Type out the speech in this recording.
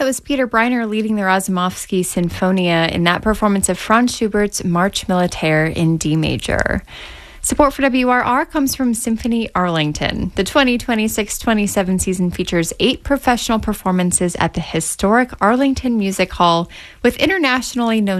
was Peter Breiner leading the Razumovsky Sinfonia in that performance of Franz Schubert's March Militaire in D major. Support for WRR comes from Symphony Arlington. The 2026-27 season features 8 professional performances at the historic Arlington Music Hall with internationally known